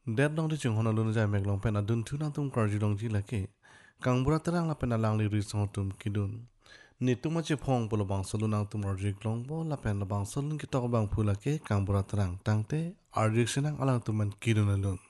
Det dong di chung hona lun jai mek long pen adun thu nang tum karji dong ji lake. Kang bura terang la pen alang li ri song tum kidun. Ni tum ma che phong polo bang solun nang tum arji klong bo la pen la bang solun kitok bang pu lake kang bura terang tangte arji senang alang tum man kidun alun.